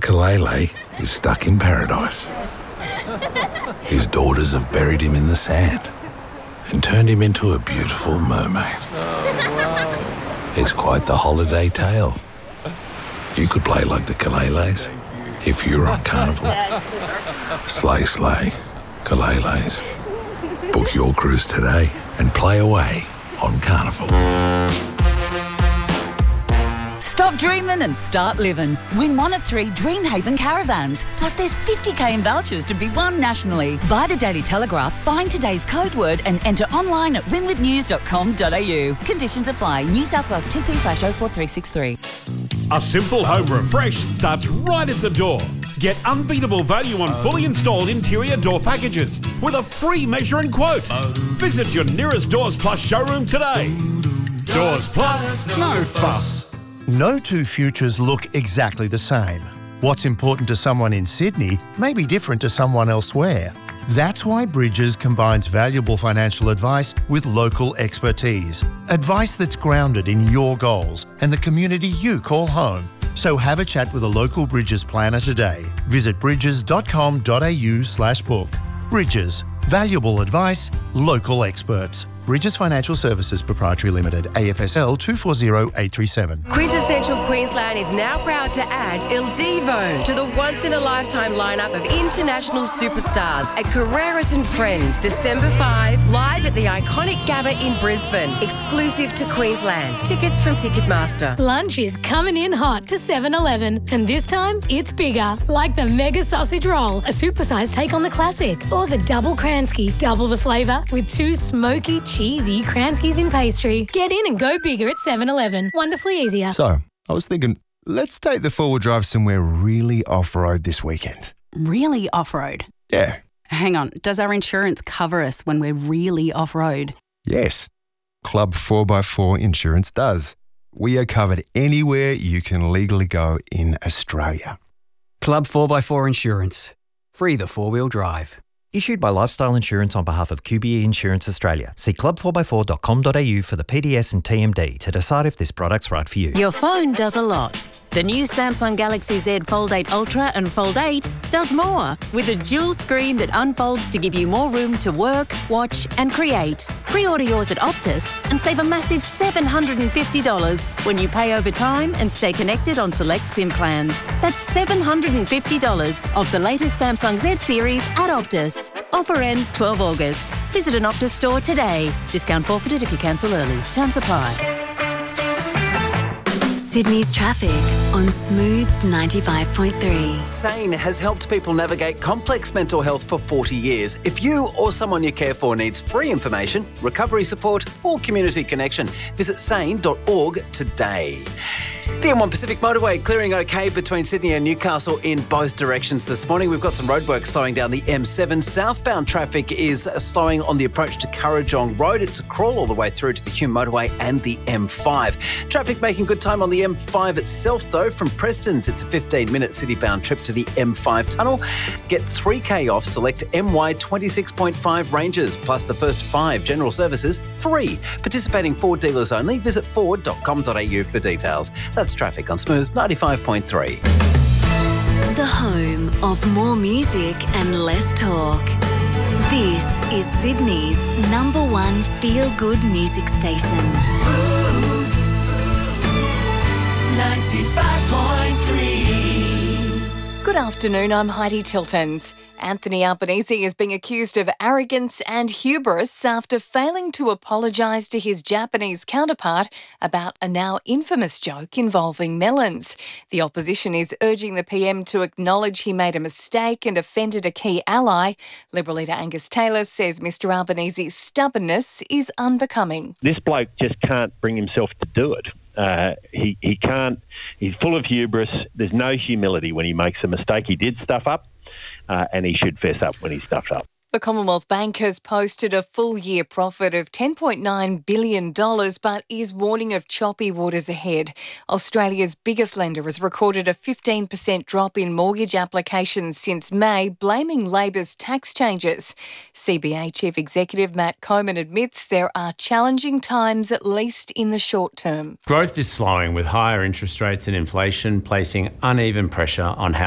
Kalele is stuck in paradise. His daughters have buried him in the sand and turned him into a beautiful mermaid. It's quite the holiday tale. You could play like the Kaleles if you were on Carnival. Slay, slay, Kaleles. Book your cruise today and play away on Carnival. Stop dreaming and start living. Win one of 3 Dreamhaven caravans. Plus there's 50k in vouchers to be won nationally. Buy the Daily Telegraph, find today's code word and enter online at winwithnews.com.au. Conditions apply. New South Wales TP/04363. A simple home refresh starts right at the door. Get unbeatable value on fully installed interior door packages with a free measure and quote. Visit your nearest Doors Plus showroom today. Doors Plus, no fuss. No two futures look exactly the same. What's important to someone in Sydney may be different to someone elsewhere. That's why Bridges combines valuable financial advice with local expertise. Advice that's grounded in your goals and the community you call home. So have a chat with a local Bridges planner today. Visit bridges.com.au/book. Bridges. Valuable advice, local experts. Bridges Financial Services Proprietary Limited, AFSL 240837. Quintessential Queensland is now proud to add Il Divo to the once-in-a-lifetime lineup of international superstars at Carreras and Friends, December 5, live at the iconic Gabba in Brisbane, exclusive to Queensland. Tickets from Ticketmaster. Lunch is coming in hot to 7-Eleven, and this time it's bigger, like the Mega Sausage Roll, a supersized take on the classic, or the Double Kransky, double the flavour with 2 smoky, cheesy Kranskys in pastry. Get in and go bigger at 7-Eleven. Wonderfully easier. So, I was thinking, let's take the four-wheel drive somewhere really off-road this weekend. Really off-road? Yeah. Hang on, does our insurance cover us when we're really off-road? Yes. Club 4x4 Insurance does. We are covered anywhere you can legally go in Australia. Club 4x4 Insurance. Free the four-wheel drive. Issued by Lifestyle Insurance on behalf of QBE Insurance Australia. See club4x4.com.au for the PDS and TMD to decide if this product's right for you. Your phone does a lot. The new Samsung Galaxy Z Fold 8 Ultra and Fold 8 does more, with a dual screen that unfolds to give you more room to work, watch and create. Pre-order yours at Optus and save a massive $750 when you pay over time and stay connected on select SIM plans. That's $750 of the latest Samsung Z series at Optus. Offer ends 12 August. Visit an Optus store today. Discount forfeited if you cancel early. Terms apply. Sydney's traffic on Smooth 95.3. SANE has helped people navigate complex mental health for 40 years. If you or someone you care for needs free information, recovery support or community connection, visit sane.org today. The M1 Pacific Motorway clearing okay between Sydney and Newcastle in both directions this morning. We've got some roadwork slowing down the M7. Southbound traffic is slowing on the approach to Kurrajong Road. It's a crawl all the way through to the Hume Motorway and the M5. Traffic making good time on the M5 itself, though. From Preston's, it's a 15-minute city-bound trip to the M5 tunnel. Get 3K off select MY 26.5 ranges, plus the first 5 general services free. Participating Ford dealers only. Visit ford.com.au for details. That's traffic on Smooth 95.3. The home of more music and less talk. This is Sydney's #1 feel-good music station. Smooth 95.3. Good afternoon, I'm Heidi Tiltons. Anthony Albanese is being accused of arrogance and hubris after failing to apologise to his Japanese counterpart about a now infamous joke involving melons. The opposition is urging the PM to acknowledge he made a mistake and offended a key ally. Liberal leader Angus Taylor says Mr Albanese's stubbornness is unbecoming. This bloke just can't bring himself to do it. He can't. He's full of hubris. There's no humility when he makes a mistake. He did stuff up. And he should fess up when he stuffed up. The Commonwealth Bank has posted a full-year profit of $10.9 billion but is warning of choppy waters ahead. Australia's biggest lender has recorded a 15% drop in mortgage applications since May, blaming Labor's tax changes. CBA Chief Executive Matt Coman admits there are challenging times, at least in the short term. Growth is slowing with higher interest rates and inflation placing uneven pressure on